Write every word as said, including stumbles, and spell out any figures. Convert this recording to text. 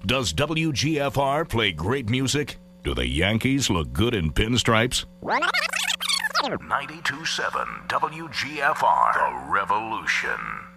Does W G F R play great music? Do the Yankees look good in pinstripes? ninety-two point seven W G F R, The Revolution.